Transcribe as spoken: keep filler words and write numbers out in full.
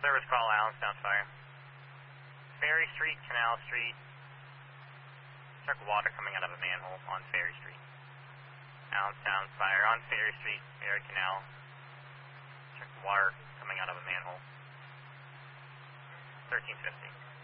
Service call, Allenstown Fire. Ferry Street, Canal Street. Check water coming out of a manhole on Ferry Street. Allenstown Fire on Ferry Street, Ferry Canal. Check water coming out of a manhole. thirteen fifty.